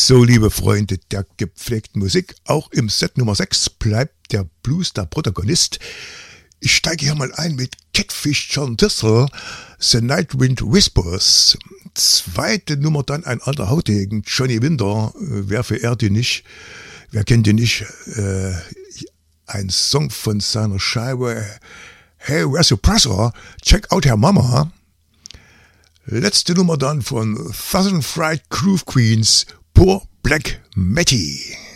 So, liebe Freunde der gepflegten Musik, auch im Set Nummer 6 bleibt der Blues der Protagonist. Ich steige hier mal ein mit Catfish John Thistle, The Night Wind Whispers. Zweite Nummer dann ein alter Hautegen, Johnny Winter. Wer verehrt ihn nicht? Wer kennt ihn nicht? Ein Song von seiner Scheibe Hey, where's your pressure? Check out her Mama. Letzte Nummer dann von Southern Fried Groove Queens, Poor Black Matty.